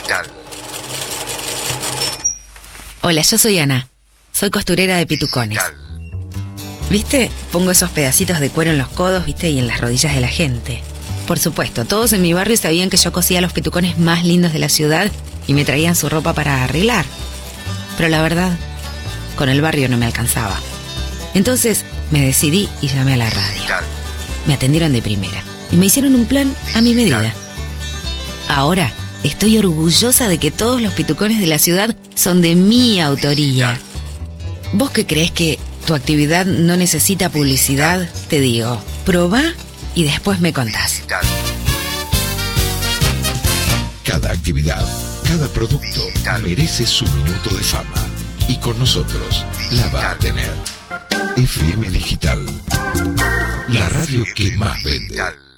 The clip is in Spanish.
Hola, yo soy Ana. Soy costurera de pitucones. ¿Viste? Pongo esos pedacitos de cuero en los codos, ¿viste? Y en las rodillas de la gente. Por supuesto, todos en mi barrio sabían que yo cosía los pitucones más lindos de la ciudad y me traían su ropa para arreglar. Pero la verdad, con el barrio no me alcanzaba. Entonces me decidí y llamé a la radio. Me atendieron de primera y me hicieron un plan a mi medida. Ahora estoy orgullosa de que todos los pitucones de la ciudad son de mi autoría. ¿Vos que creés que tu actividad no necesita publicidad? Te digo, probá y después me contás. Cada actividad, cada producto merece su minuto de fama. Y con nosotros la va a tener. FM Digital, la radio que más vende.